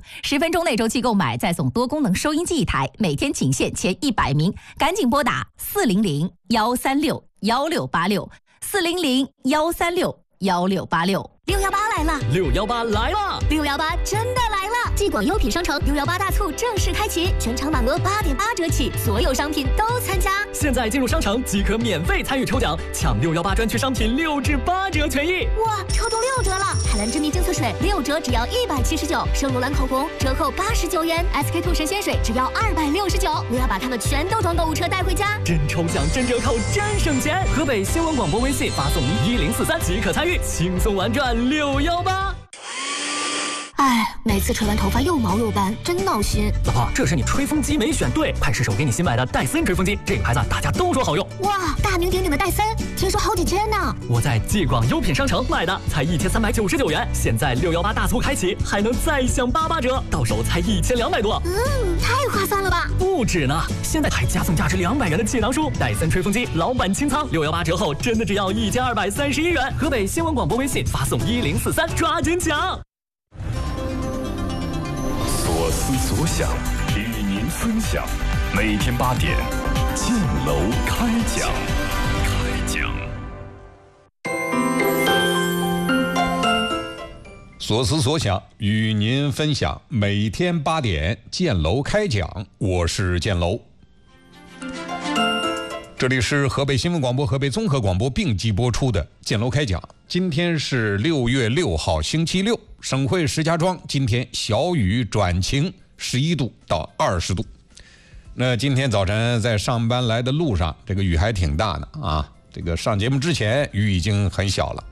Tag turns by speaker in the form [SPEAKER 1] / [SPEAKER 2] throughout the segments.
[SPEAKER 1] 10分钟内周期购买再送多功能收音机1台，每天仅限前100名，赶紧拨打400-136-1686，400-136-1686。
[SPEAKER 2] 618来了
[SPEAKER 3] ，618来了
[SPEAKER 2] ，618真的来了！继广优品商城618大促正式开启，全场满额8.8折起，所有商品都参加。
[SPEAKER 3] 现在进入商城即可免费参与抽奖，抢618专区商品6至8折权益。
[SPEAKER 2] 哇，抽中6折了！海蓝之谜精粹水6折只要179，圣罗兰口红折扣89元，SK2神仙水只要269。我要把它们全都装购物车带回家。
[SPEAKER 3] 真抽奖，真折扣，真省钱！河北新闻广播微信发送1043即可参与，轻松玩转618。
[SPEAKER 2] 哎，每次吹完头发又毛又斑，真闹心。
[SPEAKER 3] 老婆，这是你吹风机没选对，快试试我给你新买的戴森吹风机，这个牌子大家都说好用。
[SPEAKER 2] 哇，大名鼎鼎的戴森，听说好几千呢。
[SPEAKER 3] 我在继广优品商城买的，才1399元，现在618大促开启，还能再享88折，到手才1200多。
[SPEAKER 2] 太划算了吧！
[SPEAKER 3] 不止呢，现在还加送价值200元的气囊书，戴森吹风机老板清仓，618折后真的只要1231元。河北新闻广播微信发送1043，抓紧抢！
[SPEAKER 4] 所思所想，与您分享。每天8点，建楼开讲。
[SPEAKER 5] 所思所想，与您分享。每天8点，建楼开讲。我是建楼。这里是河北新闻广播、河北综合广播并机播出的建楼开讲。今天是6月6号，星期六。省会石家庄今天小雨转晴，11度到20度。那今天早晨在上班来的路上，这个雨还挺大的啊。这个上节目之前雨已经很小了。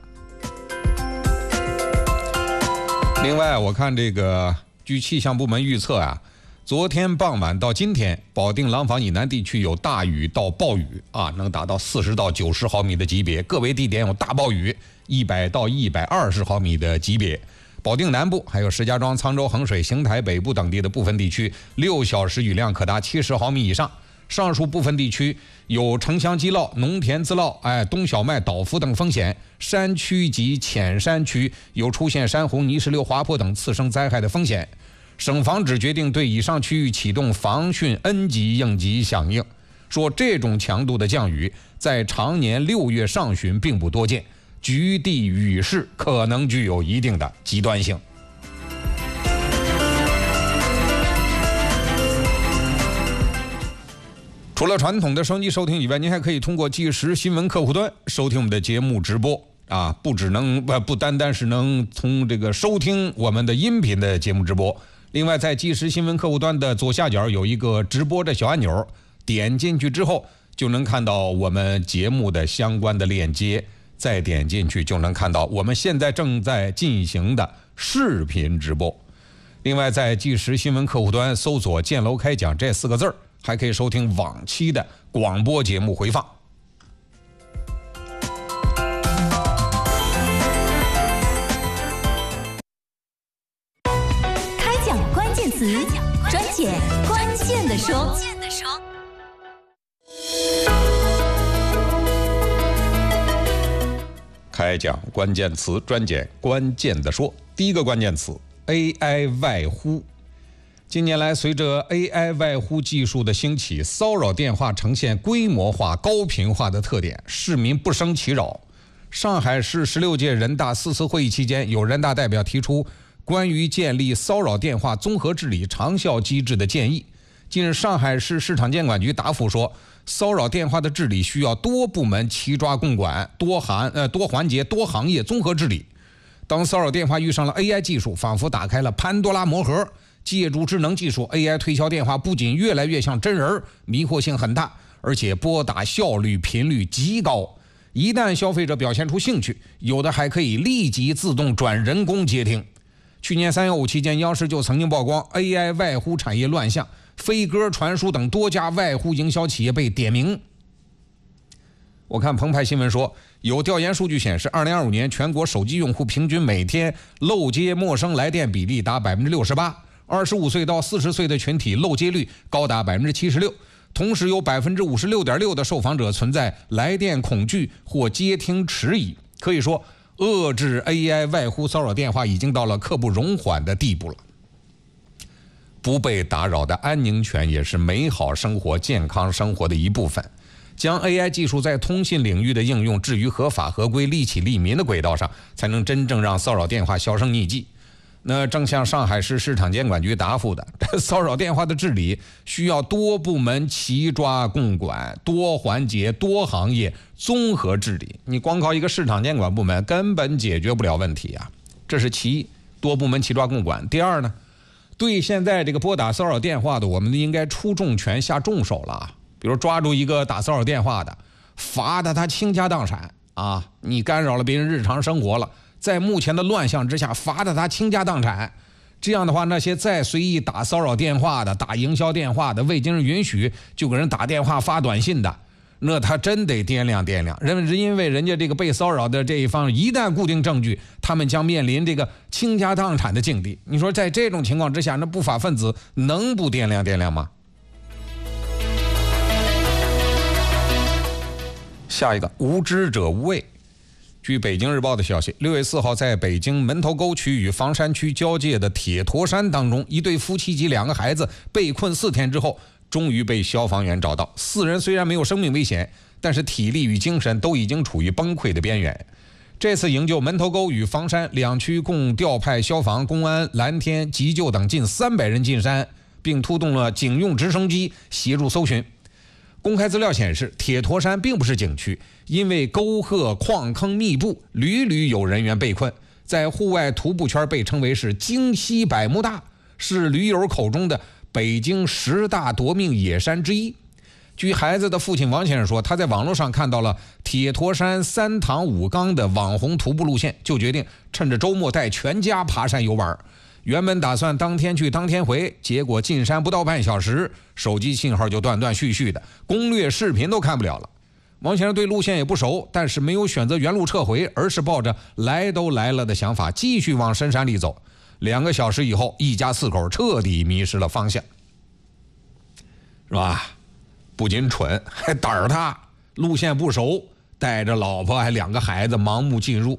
[SPEAKER 5] 另外，我看这个据气象部门预测啊，昨天傍晚到今天，保定廊坊以南地区有大雨到暴雨啊，能达到40到90毫米的级别，个别地点有大暴雨100到120毫米的级别。保定南部还有石家庄、沧州、衡水、邢台北部等地的部分地区，6小时雨量可达70毫米以上。上述部分地区有城乡积涝、农田自涝、冬小麦倒伏等风险。山区及浅山区有出现山洪、泥石流、滑坡等次生灾害的风险。省防指决定对以上区域启动防汛 N 级应急响应，说这种强度的降雨在常年6月上旬并不多见。局地雨势可能具有一定的极端性。除了传统的收音机收听以外，您还可以通过即时新闻客户端收听我们的节目直播啊，不单单是能从这个收听我们的音频的节目直播，另外在即时新闻客户端的左下角有一个直播的小按钮，点进去之后就能看到我们节目的相关的链接。再点进去就能看到我们现在正在进行的视频直播。另外在即时新闻客户端搜索建楼开讲这4个字，还可以收听往期的广播节目回放。
[SPEAKER 1] 开讲关键词，专解关键的说。
[SPEAKER 5] 开讲关键词，专解关键的说。第一个关键词 AI 外呼。近年来，随着 AI 外呼技术的兴起，骚扰电话呈现规模化、高频化的特点，市民不胜其扰。上海市16届人大4次会议期间，有人大代表提出关于建立骚扰电话综合治理长效机制的建议。近日，上海市市场监管局答复说，骚扰电话的治理需要多部门齐抓共管，多环节、多行业综合治理。当骚扰电话遇上了 AI 技术，仿佛打开了潘多拉魔盒。借助智能技术 ，AI 推销电话不仅越来越像真人，迷惑性很大，而且拨打效率、频率极高。一旦消费者表现出兴趣，有的还可以立即自动转人工接听。去年315期间，央视就曾经曝光 AI 外呼产业乱象，飞鸽传书等多家外呼营销企业被点名。我看澎湃新闻说，有调研数据显示，2025年全国手机用户平均每天漏接陌生来电比例达68%，25岁到40岁的群体漏接率高达76%，同时有56.6%的受访者存在来电恐惧或接听迟疑。可以说，遏制 AI 外呼骚扰电话已经到了刻不容缓的地步了。 不被打扰的安宁权也是美好生活、健康生活的一部分。将 AI 技术在通信领域的应用置于合法合规、利企利民的轨道上，才能真正让骚扰电话销声匿迹。那正像上海市市场监管局答复的，骚扰电话的治理需要多部门齐抓共管、多环节、多行业综合治理。你光靠一个市场监管部门根本解决不了问题啊，这是其一，多部门齐抓共管。第二呢，对现在这个拨打骚扰电话的，我们应该出重拳下重手了。比如抓住一个打骚扰电话的，罚他倾家荡产啊！你干扰了别人日常生活了，在目前的乱象之下，罚他倾家荡产。这样的话，那些再随意打骚扰电话的、打营销电话的、未经允许就给人打电话发短信的，那他真得掂量掂量。因为人家这个被骚扰的这一方一旦固定证据，他们将面临这个倾家荡产的境地。你说在这种情况之下，那不法分子能不掂量掂量吗？下一个，无知者无畏。据北京日报的消息，6月4号，在北京门头沟区与房山区交界的铁驼山当中，一对夫妻及2个孩子被困4天之后，终于被消防员找到。4人虽然没有生命危险，但是体力与精神都已经处于崩溃的边缘。这次营救门头沟与房山2区共调派消防、公安、蓝天、急救等近300人进山，并出动了警用直升机协助搜寻。公开资料显示，铁驼山并不是景区，因为沟壑矿坑密布，屡屡有人员被困。在户外徒步圈被称为是京西百慕大，是驴友口中的北京10大夺命野山之一。据孩子的父亲王先生说，他在网络上看到了铁驼山3堂5缸的网红徒步路线，就决定趁着周末带全家爬山游玩。原本打算当天去当天回，结果进山不到半小时，手机信号就断断续续的，攻略视频都看不了了。王先生对路线也不熟，但是没有选择原路撤回，而是抱着来都来了的想法继续往深山里走。2个小时以后，一家4口彻底迷失了方向，是吧？不仅蠢，还胆儿大，路线不熟，带着老婆还2个孩子盲目进入。